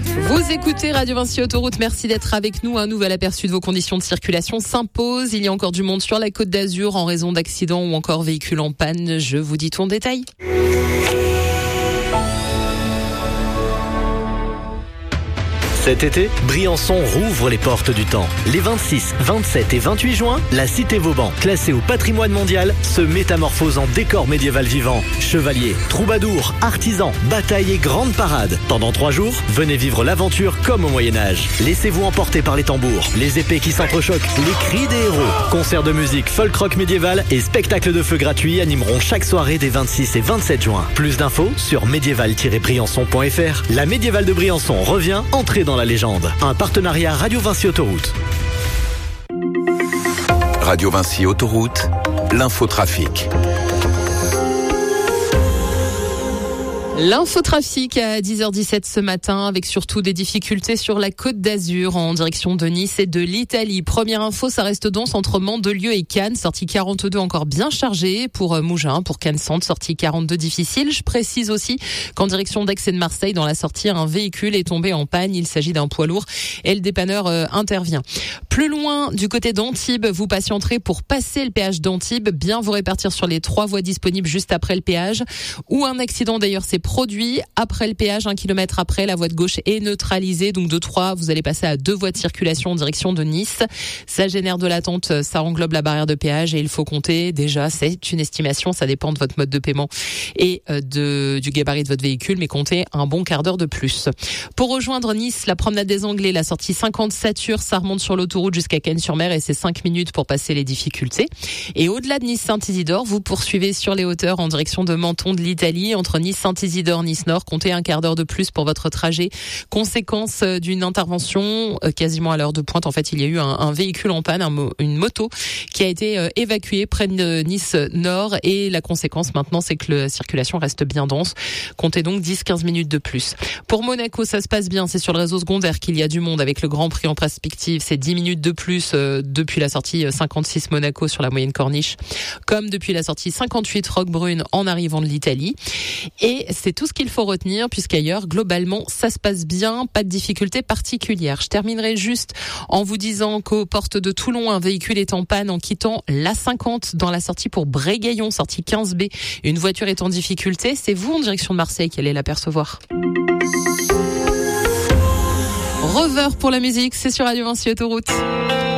Vous écoutez Radio Vinci Autoroute, merci d'être avec nous. Un nouvel aperçu de vos conditions de circulation s'impose. Il y a encore du monde sur la Côte d'Azur en raison d'accidents ou encore véhicules en panne. Je vous dis tout en détail. Cet été, Briançon rouvre les portes du temps. Les 26, 27 et 28 juin, la cité Vauban, classée au patrimoine mondial, se métamorphose en décor médiéval vivant. Chevaliers, troubadours, artisans, batailles et grandes parades. Pendant 3 jours, venez vivre l'aventure comme au Moyen-Âge. Laissez-vous emporter par les tambours, les épées qui s'entrechoquent, les cris des héros. Concerts de musique folk rock médiéval et spectacles de feu gratuits animeront chaque soirée des 26 et 27 juin. Plus d'infos sur médiéval-briançon.fr. La médiévale de Briançon revient, entrée dans la légende. Un partenariat Radio Vinci Autoroute. Radio Vinci Autoroute, l'infotrafic. L'infotrafic à 10h17 ce matin avec surtout des difficultés sur la Côte d'Azur en direction de Nice et de l'Italie. Première info, ça reste dense entre Mandelieu et Cannes, sortie 42 encore bien chargée pour Mougins, pour Cannes-Centre, sortie 42 difficile. Je précise aussi qu'en direction d'Aix et de Marseille, dans la sortie, un véhicule est tombé en panne. Il s'agit d'un poids lourd et le dépanneur intervient. Plus loin, du côté d'Antibes, vous patienterez pour passer le péage d'Antibes, bien vous répartir sur les 3 voies disponibles juste après le péage, où un accident d'ailleurs s'est produit après le péage, 1 kilomètre après, la voie de gauche est neutralisée, donc de 3, vous allez passer à 2 voies de circulation en direction de Nice. Ça génère de l'attente, ça englobe la barrière de péage et il faut compter, déjà, c'est une estimation, ça dépend de votre mode de paiement et du gabarit de votre véhicule, mais comptez un bon quart d'heure de plus. Pour rejoindre Nice, la promenade des Anglais, la sortie 50 Satur, ça remonte sur l'autoroute jusqu'à Cannes-sur-Mer et c'est 5 minutes pour passer les difficultés. Et au-delà de Nice-Saint-Isidore, vous poursuivez sur les hauteurs en direction de Menton de l'Italie, entre Nice-Saint-Isidore, Nice-Nord, comptez un quart d'heure de plus pour votre trajet. Conséquence d'une intervention quasiment à l'heure de pointe. En fait, il y a eu un véhicule en panne, une moto qui a été évacuée près de Nice-Nord et la conséquence maintenant, c'est que la circulation reste bien dense. Comptez donc 10-15 minutes de plus. Pour Monaco, ça se passe bien. C'est sur le réseau secondaire qu'il y a du monde avec le Grand Prix en perspective. C'est 10 minutes de plus depuis la sortie 56 Monaco sur la moyenne corniche, comme depuis la sortie 58 Roquebrune en arrivant de l'Italie. Et c'est tout ce qu'il faut retenir puisqu'ailleurs, globalement, ça se passe bien, pas de difficultés particulières. Je terminerai juste en vous disant qu'aux portes de Toulon, un véhicule est en panne en quittant l'A50 dans la sortie pour Brégaillon, sortie 15B. Une voiture est en difficulté. C'est vous en direction de Marseille qui allez l'apercevoir. Rover pour la musique, c'est sur Radio Vinci Autoroute.